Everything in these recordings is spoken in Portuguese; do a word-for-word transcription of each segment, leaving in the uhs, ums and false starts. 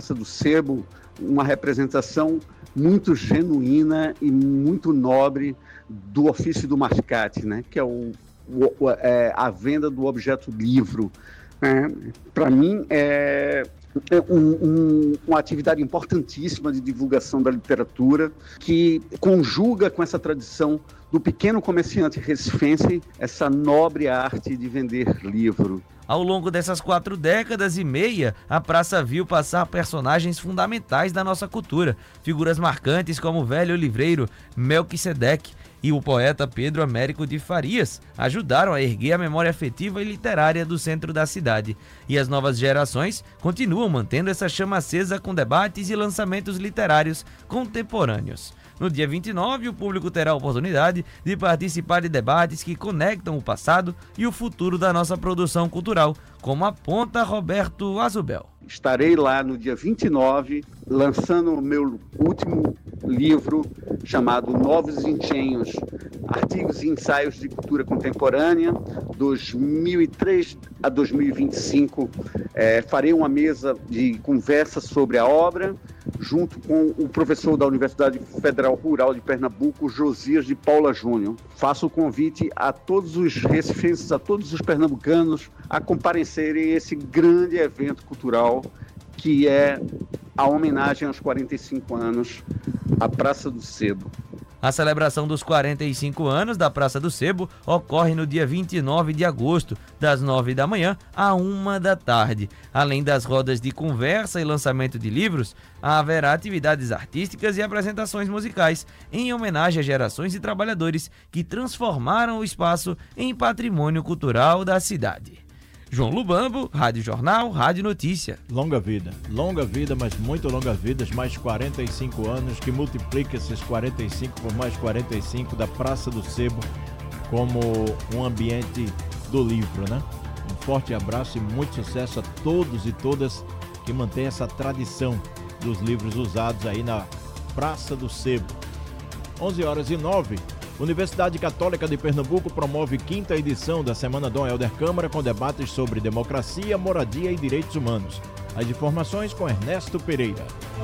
Praça do Sebo uma representação muito genuína e muito nobre do ofício do mascate, né? Que é, o, o, é a venda do objeto livro. É, para mim, é, é um, um, uma atividade importantíssima de divulgação da literatura que conjuga com essa tradição do pequeno comerciante recifense essa nobre arte de vender livro. Ao longo dessas quatro décadas e meia, a praça viu passar personagens fundamentais da nossa cultura, figuras marcantes como o velho livreiro Melquisedeque e o poeta Pedro Américo de Farias ajudaram a erguer a memória afetiva e literária do centro da cidade. E as novas gerações continuam mantendo essa chama acesa com debates e lançamentos literários contemporâneos. No dia vinte e nove, o público terá a oportunidade de participar de debates que conectam o passado e o futuro da nossa produção cultural, como aponta Roberto Azubel. Estarei lá no dia vinte e nove, lançando o meu último livro, chamado Novos Engenhos, Artigos e Ensaios de Cultura Contemporânea, dois mil e três a dois mil e vinte e cinco. É, farei uma mesa de conversa sobre a obra, junto com o professor da Universidade Federal Rural de Pernambuco, Josias de Paula Júnior. Faço o convite a todos os recifenses, a todos os pernambucanos, a comparecerem a esse grande evento cultural, que é a homenagem aos quarenta e cinco anos à Praça do Sebo. A celebração dos quarenta e cinco anos da Praça do Sebo ocorre no dia vinte e nove de agosto, das nove da manhã à uma da tarde. Além das rodas de conversa e lançamento de livros, haverá atividades artísticas e apresentações musicais em homenagem a gerações de trabalhadores que transformaram o espaço em patrimônio cultural da cidade. João Lubambo, Rádio Jornal, Rádio Notícia. Longa vida, longa vida, mas muito longa vida, mais quarenta e cinco anos, que multiplica esses quarenta e cinco por mais quarenta e cinco da Praça do Sebo como um ambiente do livro, né? Um forte abraço e muito sucesso a todos e todas que mantêm essa tradição dos livros usados aí na Praça do Sebo. onze horas e nove. Universidade Católica de Pernambuco promove quinta edição da Semana Dom Helder Câmara com debates sobre democracia, moradia e direitos humanos. As informações com Ernesto Pereira.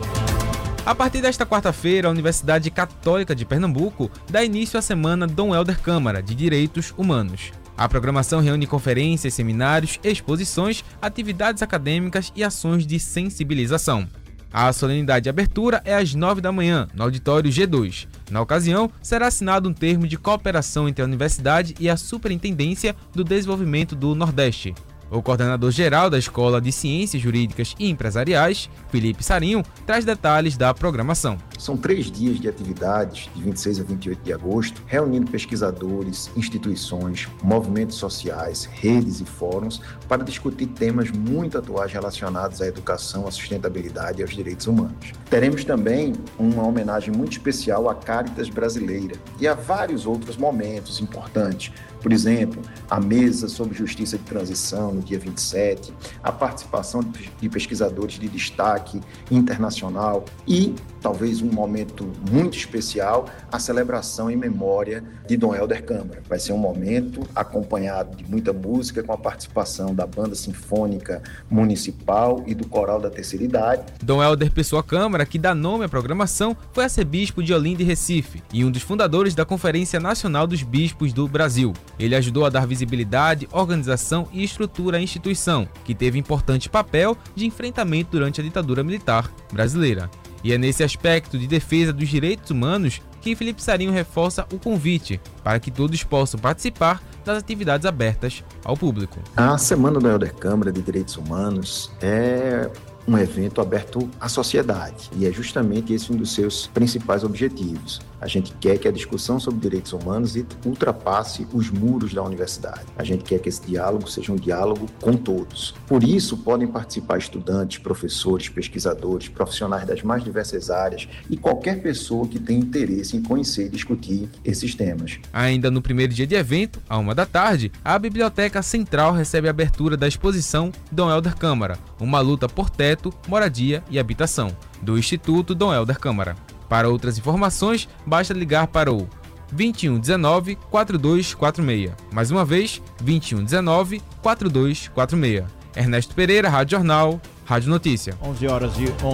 A partir desta quarta-feira, a Universidade Católica de Pernambuco dá início à Semana Dom Helder Câmara de Direitos Humanos. A programação reúne conferências, seminários, exposições, atividades acadêmicas e ações de sensibilização. A solenidade de abertura é às nove da manhã, no auditório G dois. Na ocasião, será assinado um termo de cooperação entre a Universidade e a Superintendência do Desenvolvimento do Nordeste. O coordenador-geral da Escola de Ciências Jurídicas e Empresariais, Felipe Sarinho, traz detalhes da programação. São três dias de atividades, de vinte e seis a vinte e oito de agosto, reunindo pesquisadores, instituições, movimentos sociais, redes e fóruns para discutir temas muito atuais relacionados à educação, à sustentabilidade e aos direitos humanos. Teremos também uma homenagem muito especial à Cáritas Brasileira e a vários outros momentos importantes. Por exemplo, a mesa sobre justiça de transição no dia vinte e sete, a participação de pesquisadores de destaque internacional e, talvez um momento muito especial, a celebração em memória de Dom Helder Câmara. Vai ser um momento acompanhado de muita música, com a participação da Banda Sinfônica Municipal e do Coral da Terceira Idade. Dom Helder Pessoa Câmara, que dá nome à programação, foi arcebispo de Olinda e Recife e um dos fundadores da Conferência Nacional dos Bispos do Brasil. Ele ajudou a dar visibilidade, organização e estrutura à instituição, que teve importante papel de enfrentamento durante a ditadura militar brasileira. E é nesse aspecto de defesa dos direitos humanos que Felipe Sarinho reforça o convite para que todos possam participar das atividades abertas ao público. A Semana do Helder Câmara de Direitos Humanos é um evento aberto à sociedade e é justamente esse um dos seus principais objetivos. A gente quer que a discussão sobre direitos humanos ultrapasse os muros da universidade. A gente quer que esse diálogo seja um diálogo com todos. Por isso, podem participar estudantes, professores, pesquisadores, profissionais das mais diversas áreas e qualquer pessoa que tenha interesse em conhecer e discutir esses temas. Ainda no primeiro dia de evento, à uma da tarde, a Biblioteca Central recebe a abertura da exposição Dom Helder Câmara, uma luta por teto, moradia e habitação, do Instituto Dom Helder Câmara. Para outras informações, basta ligar para o vinte e um dezenove, quarenta e dois quarenta e seis. Mais uma vez, vinte e um dezenove, quarenta e dois quarenta e seis. Ernesto Pereira, Rádio Jornal, Rádio Notícia. onze horas e